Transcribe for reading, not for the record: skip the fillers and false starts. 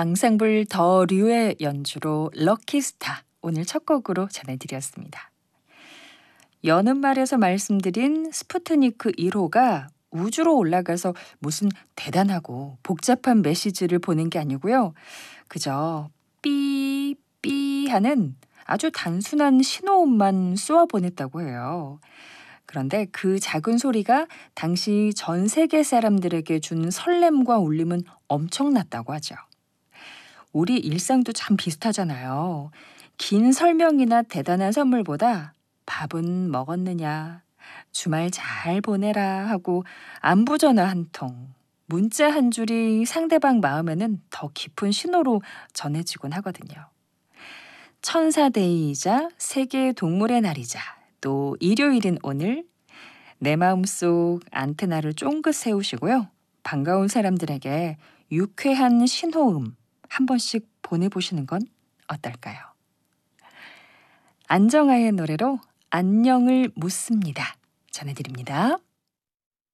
앙상블 더 류의 연주로 럭키스타 오늘 첫 곡으로 전해드렸습니다. 여는 말에서 말씀드린 스푸트니크 1호가 우주로 올라가서 무슨 대단하고 복잡한 메시지를 보낸 게 아니고요. 그저 삐삐 하는 아주 단순한 신호음만 쏘아 보냈다고 해요. 그런데 그 작은 소리가 당시 전 세계 사람들에게 준 설렘과 울림은 엄청났다고 하죠. 우리 일상도 참 비슷하잖아요. 긴 설명이나 대단한 선물보다 밥은 먹었느냐, 주말 잘 보내라 하고 안부 전화 한 통, 문자 한 줄이 상대방 마음에는 더 깊은 신호로 전해지곤 하거든요. 천사데이이자 세계 동물의 날이자 또 일요일인 오늘 내 마음속 안테나를 쫑긋 세우시고요. 반가운 사람들에게 유쾌한 신호음 한 번씩 보내보시는 건 어떨까요? 안정아의 노래로 안녕을 묻습니다. 전해드립니다.